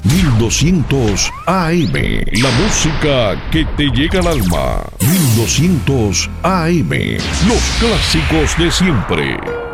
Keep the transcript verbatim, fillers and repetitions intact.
mil doscientos A M. La música que te llega al alma. mil doscientos A M. Los clásicos de siempre.